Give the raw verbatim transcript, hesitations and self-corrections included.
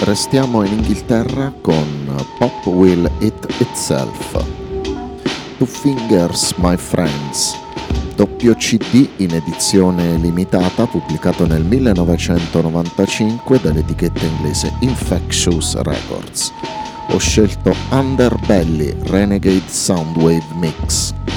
Restiamo in Inghilterra con Pop Will It Itself. Two Fingers My Friends, doppio C D in edizione limitata, pubblicato nel millenovecentonovantacinque dall'etichetta inglese Infectious Records. Ho scelto Underbelly Renegade Soundwave Mix.